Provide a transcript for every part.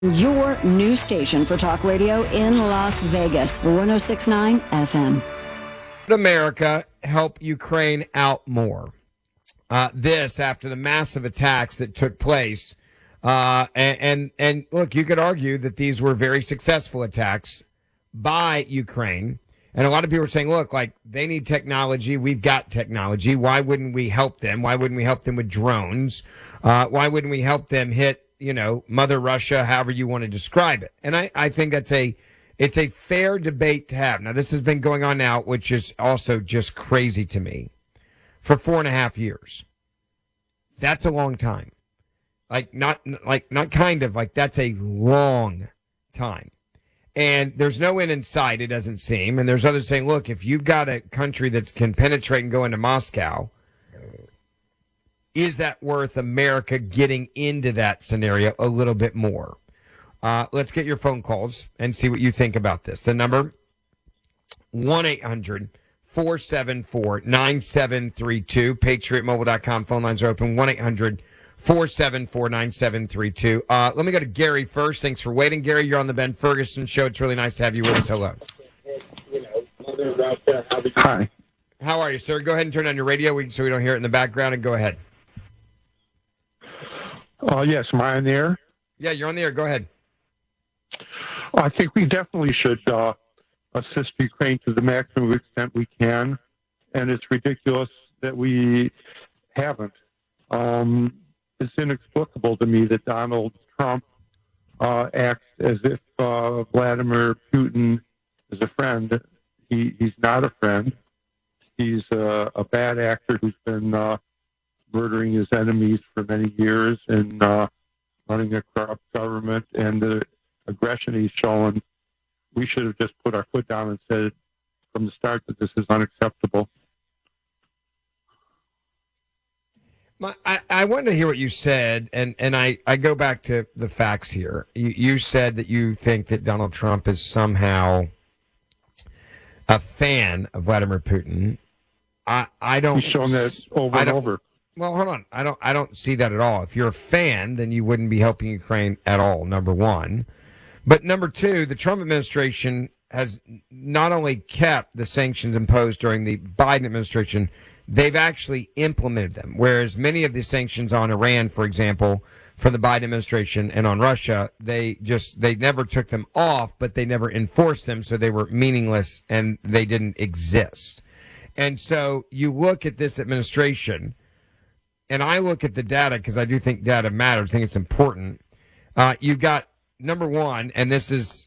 Your new station for talk radio in Las Vegas, 106.9 FM. America help Ukraine out more. This after the massive attacks that took place. And look, you could argue that these were very successful attacks by Ukraine. And a lot of people are saying, look, like they need technology. We've got technology. Why wouldn't we help them? Why wouldn't we help them with drones? Why wouldn't we help them hit, Mother Russia, however you want to describe it? And I think it's a fair debate to have. Now, this has been going on now, which is also just crazy to me, for 4.5 years. That's a long time. That's a long time. And there's no end in sight, it doesn't seem. And there's others saying, look, if you've got a country that can penetrate and go into Moscow, is that worth America getting into that scenario a little bit more? Let's get your phone calls and see what you think about this. The number, 1-800-474-9732. PatriotMobile.com. Phone lines are open, 1-800-474-9732. Let me go to Gary first. Thanks for waiting. Gary, you're on the Ben Ferguson Show. It's really nice to have you with us. Hello. Hi. How are you, sir? Go ahead and turn on your radio so we don't hear it in the background, and go ahead. Yes, am I on the air? Yeah, you're on the air. Go ahead. I think we definitely should assist Ukraine to the maximum extent we can, and it's ridiculous that we haven't. It's inexplicable to me that Donald Trump acts as if Vladimir Putin is a friend. He's not a friend. He's a bad actor who's been murdering his enemies for many years and running a corrupt government, and the aggression he's shown. We should have just put our foot down and said from the start that this is unacceptable. I wanted to hear what you said, and I go back to the facts here. You said that you think that Donald Trump is somehow a fan of Vladimir Putin. I don't. He's shown that over and over. Well, hold on. I don't see that at all. If you're a fan, then you wouldn't be helping Ukraine at all, number one. But number two, the Trump administration has not only kept the sanctions imposed during the Biden administration, they've actually implemented them. Whereas many of the sanctions on Iran, for example, from the Biden administration and on Russia, they never took them off, but they never enforced them, so they were meaningless and they didn't exist. And so you look at this administration, and I look at the data because I do think data matters. I think it's important. You've got number one, and this is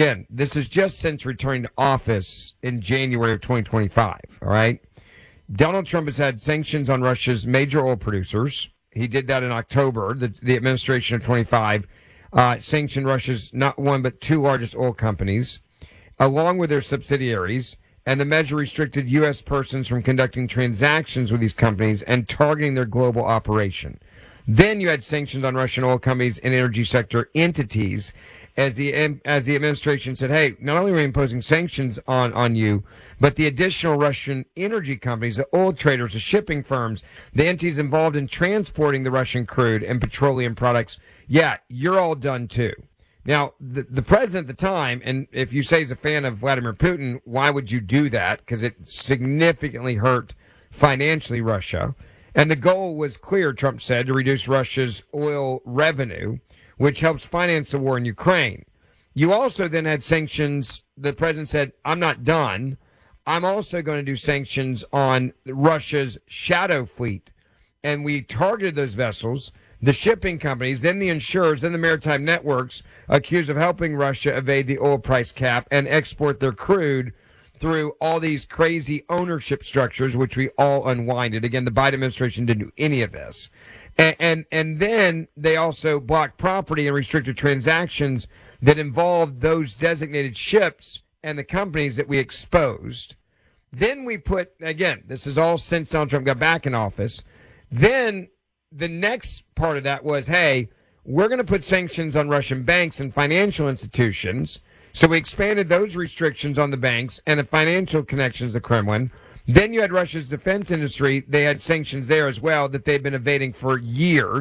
just since returning to office in January of 2025. All right. Donald Trump has had sanctions on Russia's major oil producers. He did that in October. The administration of 25 sanctioned Russia's not one but two largest oil companies, along with their subsidiaries. And the measure restricted U.S. persons from conducting transactions with these companies and targeting their global operation. Then you had sanctions on Russian oil companies and energy sector entities as the administration said, hey, not only are we imposing sanctions on you, but the additional Russian energy companies, the oil traders, the shipping firms, the entities involved in transporting the Russian crude and petroleum products, yeah, you're all done too. Now, the president at the time, and if you say he's a fan of Vladimir Putin, why would you do that? Because it significantly hurt financially Russia. And the goal was clear, Trump said, to reduce Russia's oil revenue, which helps finance the war in Ukraine. You also then had sanctions. The president said, I'm not done. I'm also going to do sanctions on Russia's shadow fleet. And we targeted those vessels, the shipping companies, then the insurers, then the maritime networks, accused of helping Russia evade the oil price cap and export their crude through all these crazy ownership structures, which we all unwinded. Again, the Biden administration didn't do any of this. And then they also blocked property and restricted transactions that involved those designated ships and the companies that we exposed. Then we put, again, this is all since Donald Trump got back in office. Then the next part of that was, hey, we're going to put sanctions on Russian banks and financial institutions. So we expanded those restrictions on the banks and the financial connections to the Kremlin. Then you had Russia's defense industry. They had sanctions there as well that they've been evading for years.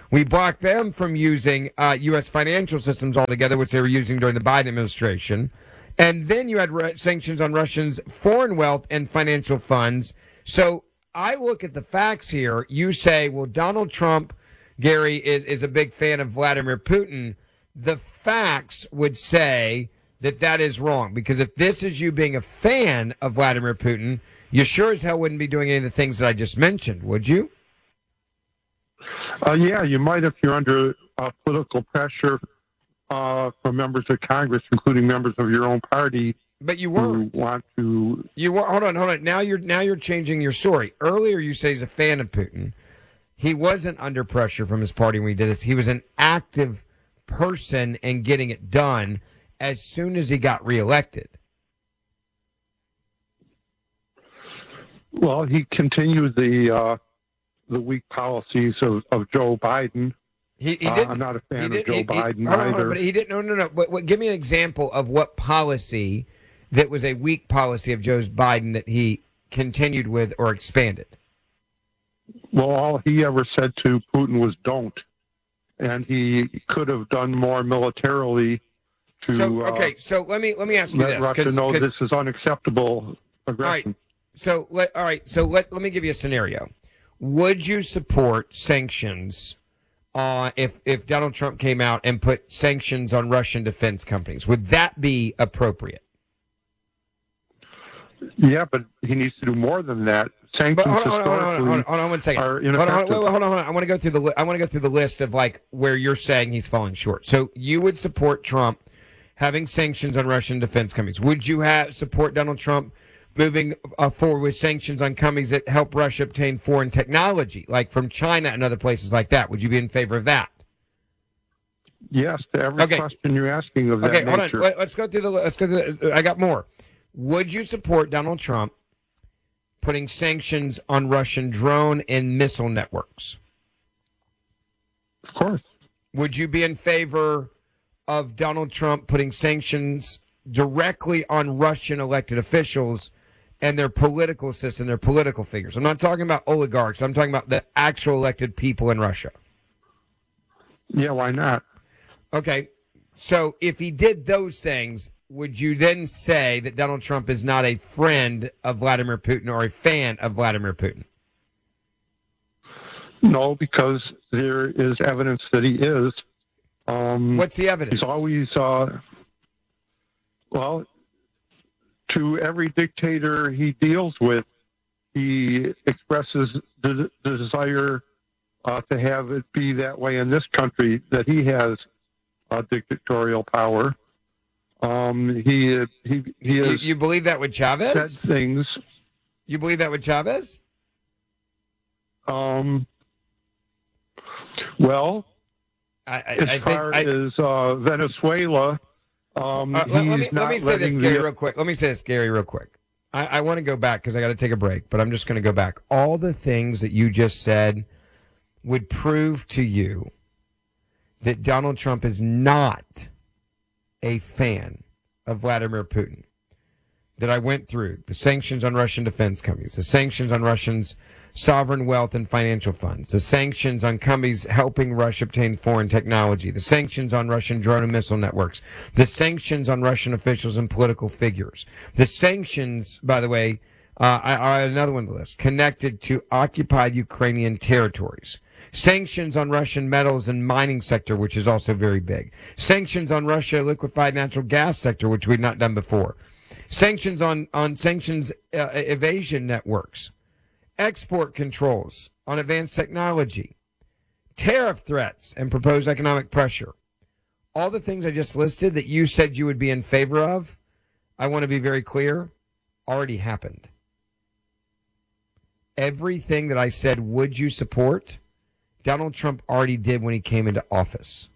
We blocked them from using U.S. financial systems altogether, which they were using during the Biden administration. And then you had sanctions on Russians' foreign wealth and financial funds. So I look at the facts here. You say, well, Donald Trump, Gary, is a big fan of Vladimir Putin. The facts would say that is wrong, because if this is you being a fan of Vladimir Putin, you sure as hell wouldn't be doing any of the things that I just mentioned, would you? Yeah, you might if you're under political pressure from members of Congress, including members of your own party. But you weren't. Who want to? You were. Hold on. Now you're changing your story. Earlier you say he's a fan of Putin. He wasn't under pressure from his party when he did this. He was an active person and getting it done as soon as he got reelected. Well, he continued the weak policies of Joe Biden. He didn't. I'm not a fan of Joe Biden either. But he didn't. No. But give me an example of what policy that was a weak policy of Joe Biden that he continued with or expanded. Well, all he ever said to Putin was "don't," and he could have done more militarily to. So let me ask you let this. Russia know this is unacceptable aggression. All right. So let me give you a scenario. Would you support sanctions if Donald Trump came out and put sanctions on Russian defense companies? Would that be appropriate? Yeah, but he needs to do more than that. Sanctions hold on 1 second. Are ineffective. Hold on. I want to go through the list of like where you're saying he's falling short. So you would support Trump having sanctions on Russian defense companies. Would you support Donald Trump moving forward with sanctions on companies that help Russia obtain foreign technology, like from China and other places like that? Would you be in favor of that? Yes, to every question you're asking of that nature. Hold on. Let's go through I got more. Would you support Donald Trump putting sanctions on Russian drone and missile networks? Of course. Would you be in favor of Donald Trump putting sanctions directly on Russian elected officials and their political system, their political figures? I'm not talking about oligarchs. I'm talking about the actual elected people in Russia. Yeah, why not? Okay. So if he did those things, would you then say that Donald Trump is not a friend of Vladimir Putin or a fan of Vladimir Putin? No, because there is evidence that he is. What's the evidence? He's always, to every dictator he deals with, he expresses the desire to have it be that way in this country, that he has dictatorial power. He is. You believe that with Chavez? Said things. You believe that with Chavez? Well, as far as Venezuela, let me say this, Gary, real quick. Let me say this, Gary, real quick. I want to go back because I got to take a break, but I'm just going to go back. All the things that you just said would prove to you that Donald Trump is not a fan of Vladimir Putin. That I went through the sanctions on Russian defense companies, the sanctions on Russians' sovereign wealth and financial funds, the sanctions on companies helping Russia obtain foreign technology, the sanctions on Russian drone and missile networks, the sanctions on Russian officials and political figures, the sanctions, by the way, I another one on the list, connected to occupied Ukrainian territories. Sanctions on Russian metals and mining sector, which is also very big. Sanctions on Russia liquefied natural gas sector, which we've not done before. Sanctions on sanctions evasion networks. Export controls on advanced technology. Tariff threats and proposed economic pressure. All the things I just listed that you said you would be in favor of, I want to be very clear, already happened. Everything that I said, would you support, Donald Trump already did when he came into office.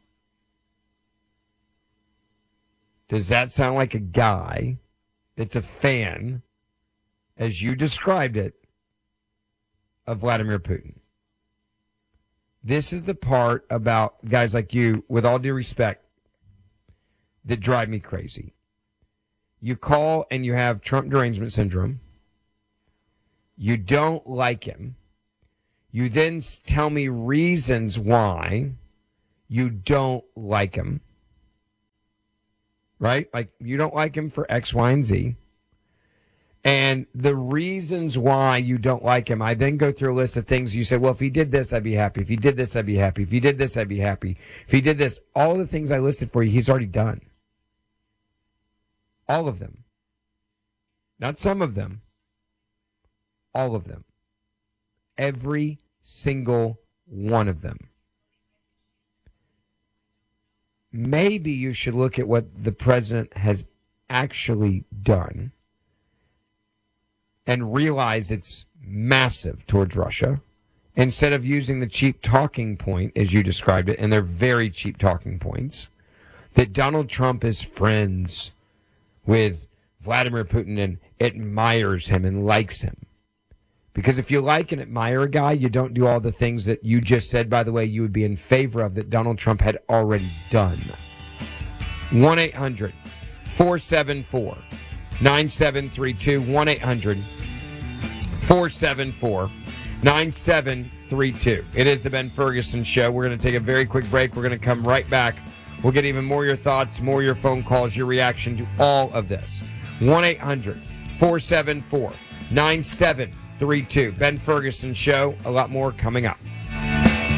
Does that sound like a guy that's a fan, as you described it, of Vladimir Putin? This is the part about guys like you, with all due respect, that drive me crazy. You call and you have Trump derangement syndrome. You don't like him. You then tell me reasons why you don't like him. Right? Like, you don't like him for X, Y, and Z. And the reasons why you don't like him, I then go through a list of things you said, well, if he did this, I'd be happy. If he did this, I'd be happy. If he did this, I'd be happy. If he did this, all the things I listed for you, he's already done. All of them. Not some of them. All of them. Every single one of them. Maybe you should look at what the president has actually done and realize it's massive towards Russia, instead of using the cheap talking point, as you described it, and they're very cheap talking points, that Donald Trump is friends with Vladimir Putin and admires him and likes him. Because if you like and admire a guy, you don't do all the things that you just said, by the way, you would be in favor of, that Donald Trump had already done. 1-800-474-9732. 1-800-474-9732. It is the Ben Ferguson Show. We're going to take a very quick break. We're going to come right back. We'll get even more of your thoughts, more of your phone calls, your reaction to all of this. 1-800-474-9732. Ben Ferguson Show. A lot more coming up.